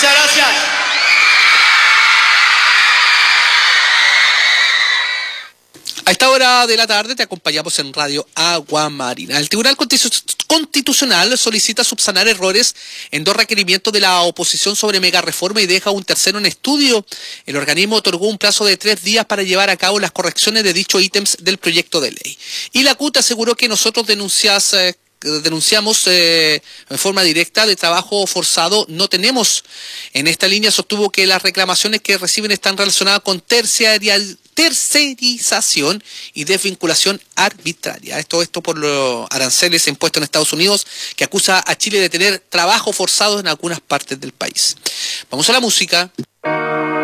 Muchas gracias. A esta hora de la tarde te acompañamos en Radio Agua Marina. El Tribunal Constitucional solicita subsanar errores en 2 requerimientos de la oposición sobre megareforma y deja un tercero en estudio. El organismo otorgó un plazo de 3 días para llevar a cabo las correcciones de dichos ítems del proyecto de ley. Y la CUT aseguró que nosotros denunciamos en forma directa de trabajo forzado no tenemos. En esta línea sostuvo que las reclamaciones que reciben están relacionadas con tercerización y desvinculación arbitraria. Esto por los aranceles impuestos en Estados Unidos, que acusa a Chile de tener trabajo forzado en algunas partes del país. Vamos a la música.